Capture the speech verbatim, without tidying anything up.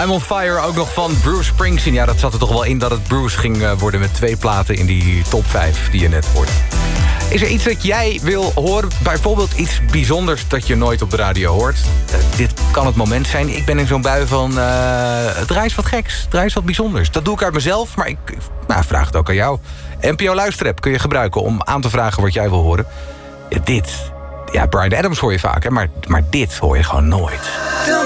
I'm on Fire, ook nog van Bruce Springsteen. Ja, dat zat er toch wel in dat het Bruce ging worden met twee platen in die top vijf die je net hoorde. Is er iets dat jij wil horen? Bijvoorbeeld iets bijzonders dat je nooit op de radio hoort. Uh, dit kan het moment zijn. Ik ben in zo'n bui van... Uh, draai eens wat geks, draai eens wat bijzonders. Dat doe ik uit mezelf, maar ik nou, vraag het ook aan jou. N P O Luisterapp kun je gebruiken om aan te vragen wat jij wil horen. Ja, dit. Ja, Bryan Adams hoor je vaak, hè, maar, maar dit hoor je gewoon nooit.